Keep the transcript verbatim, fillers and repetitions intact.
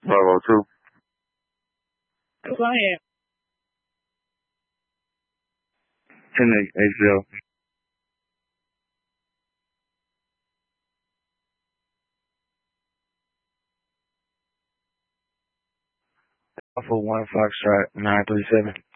Bravo two. Yes, I am. ten H L. Alpha one Foxtrot nine three seven.